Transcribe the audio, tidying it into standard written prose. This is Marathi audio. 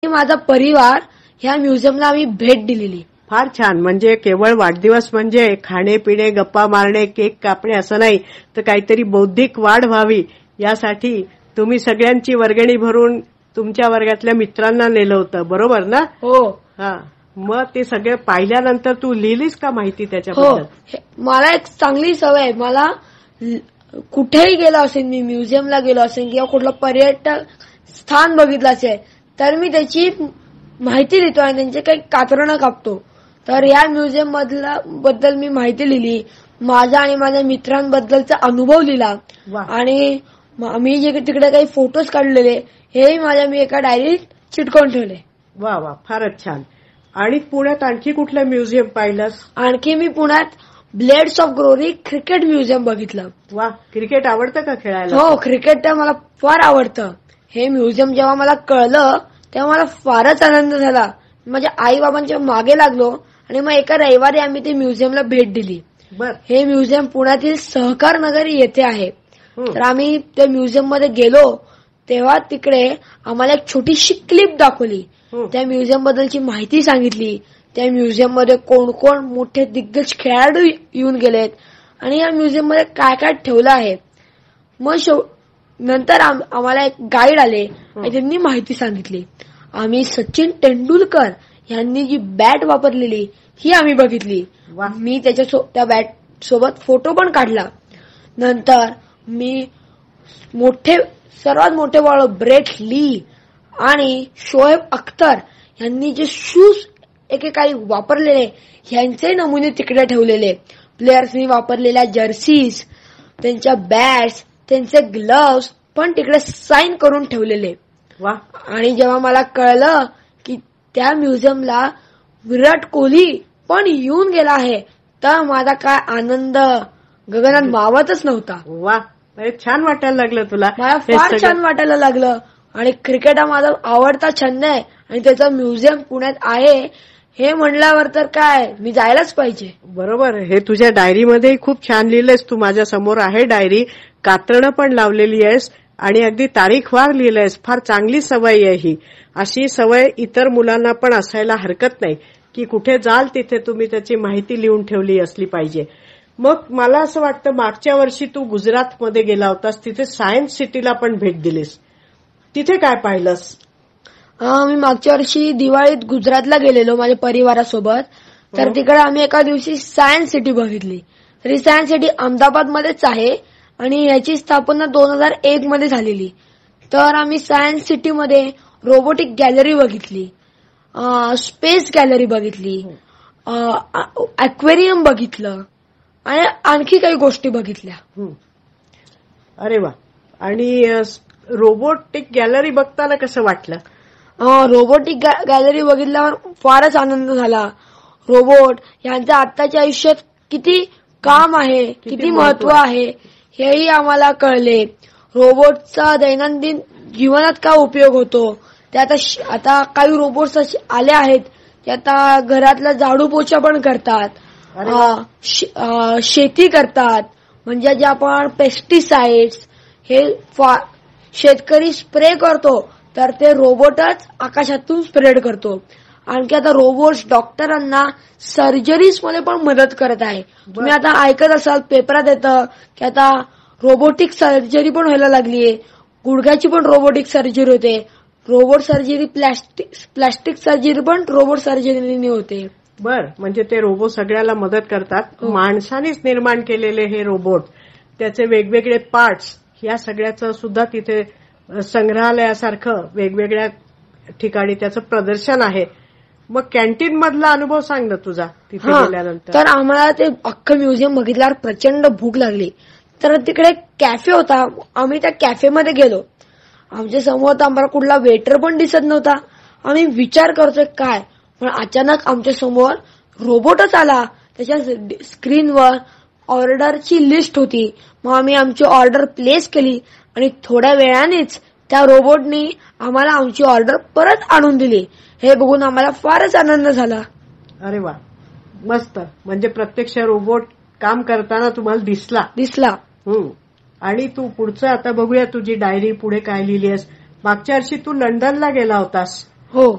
माझा परिवार ह्या म्युझियमला आम्ही भेट दिलेली. फार छान. म्हणजे केवळ वाढदिवस म्हणजे खाणे पिणे गप्पा मारणे केक कापणे असं नाही, तर काहीतरी बौद्धिक वाढ व्हावी यासाठी तुम्ही सगळ्यांची वर्गणी भरून तुमच्या वर्गातल्या मित्रांना नेलं होतं, बरोबर ना? हो. हा, मग ते सगळे पाहिल्यानंतर तू लिहिलीस का माहिती हो. त्याच्याबद्दल? मला एक चांगली सवय आहे. मला कुठेही गेलो असेल, मी म्युझियमला गेलो असेल किंवा कुठलं पर्यटक स्थान बघितलं असेल तर मी त्याची माहिती लिहितो आणि त्यांचे काही कात्रणं कापतो. तर या म्युझियम बद्दल मी माहिती लिहिली, माझा आणि माझ्या मित्रांबद्दलचा अनुभव लिहिला वा. आणि मी जे तिकडे काही फोटोज काढलेले हे मी एका डायरीत चिटकवून ठेवले. वा वा, फारच छान. आणि पुण्यात आणखी कुठलं म्युझियम पाहिलंस? आणखी मी पुण्यात blades of glory cricket museum बघितलं. वा, क्रिकेट आवडतं का खेळायला? हो, क्रिकेट तर मला फार आवडतं. हे म्युझियम जेव्हा मला कळलं तेव्हा मला फारच आनंद झाला. माझ्या आई बाबांच्या मागे लागलो आणि मग एका रविवारी आम्ही ते म्युझियमला भेट दिली. बर. हे म्युझियम पुण्यातील सहकार नगर येथे आहे. तर आम्ही त्या म्युझियम मध्ये गेलो तेव्हा तिकडे आम्हाला एक छोटीशी क्लिप दाखवली. त्या म्युझियम बद्दलची माहिती सांगितली. त्या म्युझियम मध्ये कोण कोण मोठे दिग्गज खेळाडू येऊन गेलेत आणि या म्युझियम मध्ये काय काय ठेवलं आहे. मग नंतर आम्हाला एक गाईड आले आणि त्यांनी माहिती सांगितली. आम्ही सचिन तेंडुलकर यांनी जी बॅट वापरलेली ही आम्ही बघितली. मी त्या बॅट सोबत फोटो पण काढला. नंतर मी सर्वात मोठे बाळ ब्रेट ली आणि शोएब अख्तर यांनी जे शूज एकेकाळी वापरलेले ह्यांचे नमुने तिकडे ठेवलेले. प्लेयर्सनी वापरलेल्या जर्सीज, त्यांच्या बॅट्स, त्यांचे ग्लव्स पण तिकडे साइन करून ठेवलेले. वा. आणि जेव्हा मला कळलं की त्या म्युझियमला विराट कोहली पण येऊन गेला आहे तर माझा काय आनंद गगनात मावतच नव्हता. वा, छान वाटायला लागलं तुला? मला फार छान वाटायला लागलं. आणि क्रिकेट हा माझा आवडता छंद आहे आणि त्याचं म्युझियम पुण्यात आहे हे म्हणल्यावर तर काय मी जायलाच पाहिजे. बरोबर. हे तुझ्या डायरीमध्ये खूप छान लिहिलंयस तू. माझ्या समोर आहे डायरी. कात्रणं पण लावलेली आहेस आणि अगदी तारीखवार लिहिलंयस. फार चांगली सवय आहे ही. अशी सवय इतर मुलांना पण असायला हरकत नाही की कुठे जाल तिथे तुम्ही त्याची माहिती लिहून ठेवली असली पाहिजे. मग मला असं वाटतं मागच्या वर्षी तू गुजरातमध्ये गेला होतास, तिथे सायन्स सिटीला पण भेट दिलीस. तिथे काय पाहिलंस? मी मागच्या वर्षी दिवाळीत गुजरातला गेलेलो माझ्या परिवारासोबत. तर तिकडे आम्ही एका दिवशी सायन्स सिटी बघितली. तर ही सायन्स सिटी अहमदाबादमध्येच आहे आणि याची स्थापना 2001 मध्ये झालेली. तर आम्ही सायन्स सिटीमध्ये रोबोटिक गॅलरी बघितली, स्पेस गॅलरी बघितली, अक्वेरियम बघितलं आणि आणखी काही गोष्टी बघितल्या. अरे वा. आणि रोबोटिक गॅलरी बघताना कसं वाटलं? रोबोटिक गॅलरी बघितल्यावर फारच आनंद झाला. रोबोट यांचं आत्ताच्या आयुष्यात किती काम आहे, किती महत्व आहे हेही आम्हाला कळले. रोबोटचा दैनंदिन जीवनात काय उपयोग होतो ते आता काही रोबोट्स आले आहेत ते आता घरातला झाडू पोछा पण करतात, शेती करतात. म्हणजे जे आपण पेस्टिसाइड्स हे शेतकरी स्प्रे करतो तर ते रोबोटच आकाशातून स्प्रेड करतो. आणखी आता रोबोट्स डॉक्टरांना सर्जरीज मध्ये पण मदत करत आहे. तुम्ही आता ऐकत असाल पेपरात येतं की आता रोबोटिक सर्जरी पण व्हायला लागलीये. गुडघ्याची पण रोबोटिक सर्जरी होते. रोबोट सर्जरी, प्लास्टिक सर्जरी पण रोबोट सर्जरीने होते. बर. म्हणजे ते रोबोट सगळ्याला मदत करतात. माणसानेच निर्माण केलेले हे रोबोट, त्याचे वेगवेगळे पार्ट्स, या सगळ्याचं सुद्धा तिथे संग्रहालयासारखं वेगवेगळ्या ठिकाणी त्याचं प्रदर्शन आहे. मग कॅन्टीन मधला अनुभव सांग ना तुझा तिथे गेल्यानंतर. तर आम्हाला ते अख्खं म्युझियम बघितल्यावर प्रचंड भूक लागली. तर तिकडे कॅफे होता. आम्ही त्या कॅफेमध्ये गेलो. आमच्या समोर तर आम्हाला कुठला वेटर पण दिसत नव्हता. आम्ही विचार करतोय काय, पण अचानक आमच्या समोर रोबोटच आला. त्याच्या स्क्रीनवर ऑर्डरची लिस्ट होती. मग आम्ही आमची ऑर्डर प्लेस केली आणि थोड्या वेळानेच त्या रोबोटनी आम्हाला आमची ऑर्डर परत आणून दिली. हे बघून आम्हाला फारच आनंद झाला. अरे वा, मस्त. म्हणजे प्रत्यक्ष रोबोट काम करताना तुम्हाला दिसला. आणि तू पुढचं आता बघूया तुझी डायरी पुढे काय लिहिलीस. मागच्या वर्षी तू लंडनला गेला होतास. हो